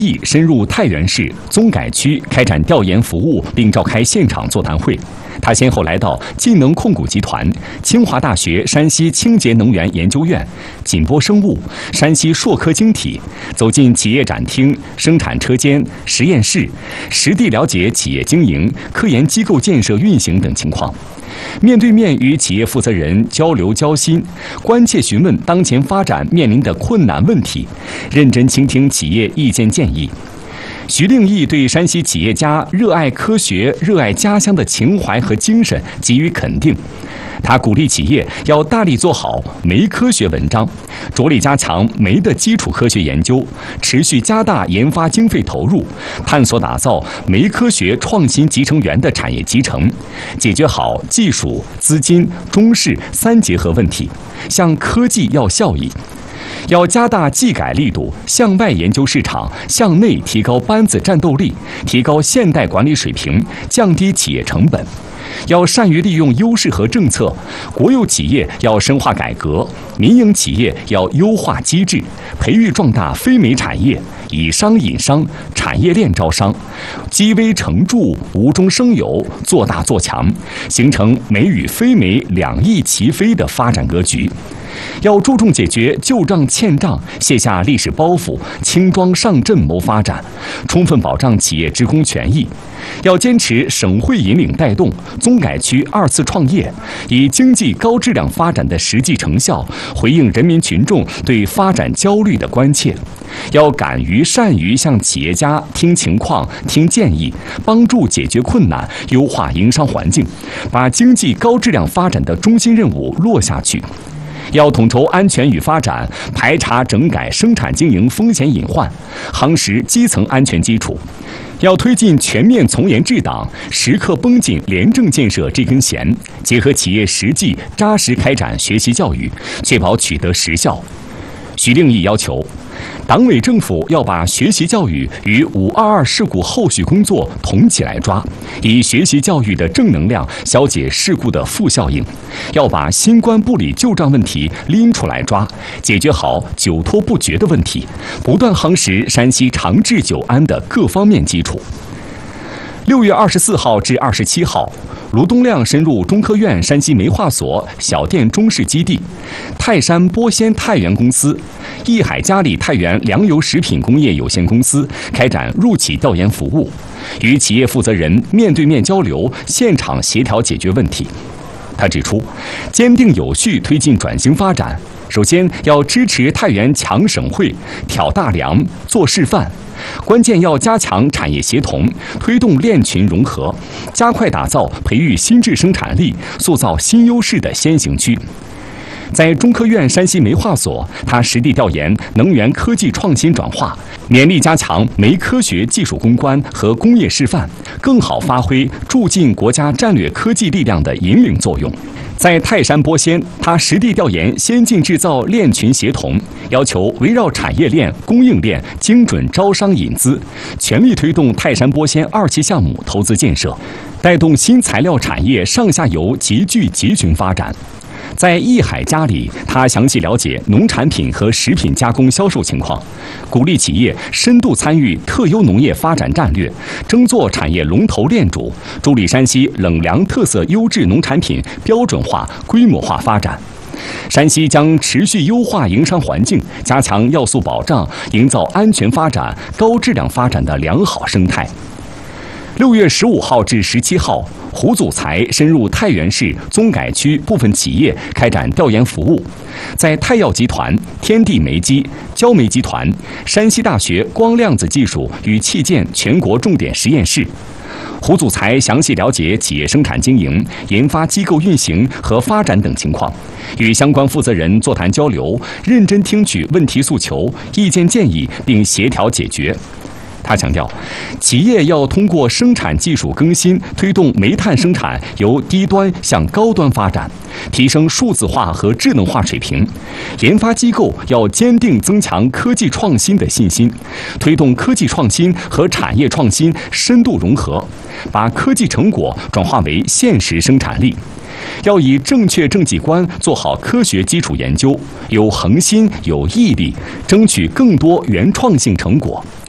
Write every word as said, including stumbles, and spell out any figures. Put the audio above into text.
亦深入太原市宗改区开展调研服务，并召开现场座谈会。他先后来到晋能控股集团、清华大学山西清洁能源研究院、锦波生物、山西硕科晶体，走进企业展厅、生产车间、实验室，实地了解企业经营、科研机构建设运行等情况。面对面与企业负责人交流交心，关切询问当前发展面临的困难问题，认真倾听企业意见建议。徐令义对山西企业家热爱科学、热爱家乡的情怀和精神给予肯定。他鼓励企业要大力做好煤科学文章，着力加强煤的基础科学研究，持续加大研发经费投入，探索打造煤科学创新集成园的产业集成，解决好技术、资金、中试三结合问题，向科技要效益。要加大技改力度，向外研究市场，向内提高班子战斗力，提高现代管理水平，降低企业成本。要善于利用优势和政策，国有企业要深化改革，民营企业要优化机制，培育壮大非煤产业，以商引商，产业链招商，积微成著，无中生有，做大做强，形成煤与非煤两翼齐飞的发展格局。要注重解决旧账欠账，卸下历史包袱，轻装上阵谋发展，充分保障企业职工权益。要坚持省会引领带动，宗改区二次创业，以经济高质量发展的实际成效回应人民群众对发展焦虑的关切。要敢于善于向企业家听情况、听建议，帮助解决困难，优化营商环境，把经济高质量发展的中心任务落下去。要统筹安全与发展，排查整改生产经营风险隐患，夯实基层安全基础。要推进全面从严治党，时刻绷紧廉政建设这根弦，结合企业实际，扎实开展学习教育，确保取得实效。徐令义要求，党委政府要把学习教育与五二二事故后续工作同起来抓，以学习教育的正能量消解事故的负效应，要把新冠不理旧账问题拎出来抓，解决好久拖不决的问题，不断夯实山西长治久安的各方面基础。六月二十四号至二十七号，卢东亮深入中科院山西煤化所小电中试基地、泰山玻纤太原公司、益海嘉里太原粮油食品工业有限公司开展入企调研服务，与企业负责人面对面交流，现场协调解决问题。他指出，坚定有序推进转型发展，首先要支持太原强省会、挑大梁、做示范。关键要加强产业协同，推动链群融合，加快打造培育新质生产力、塑造新优势的先行区。在中科院山西煤化所，他实地调研能源科技创新转化，勉力加强煤科学技术攻关和工业示范，更好发挥助进国家战略科技力量的引领作用。在泰山玻纤，他实地调研先进制造链群协同，要求围绕产业链、供应链精准招商引资，全力推动泰山玻纤二期项目投资建设，带动新材料产业上下游集聚集群发展。在益海嘉里，他详细了解农产品和食品加工销售情况，鼓励企业深度参与特优农业发展战略，争做产业龙头链主，助力山西冷粮特色优质农产品标准化、规模化发展。山西将持续优化营商环境，加强要素保障，营造安全发展、高质量发展的良好生态。六月十五号至十七号，胡祖才深入太原市宗改区部分企业开展调研服务，在泰药集团、天地煤机、焦煤集团、山西大学光量子技术与器件全国重点实验室，胡祖才详细了解企业生产经营、研发机构运行和发展等情况，与相关负责人座谈交流，认真听取问题诉求、意见建议，并协调解决。他强调，企业要通过生产技术更新，推动煤炭生产由低端向高端发展，提升数字化和智能化水平。研发机构要坚定增强科技创新的信心，推动科技创新和产业创新深度融合，把科技成果转化为现实生产力。要以正确政绩观做好科学基础研究，有恒心、有毅力，争取更多原创性成果。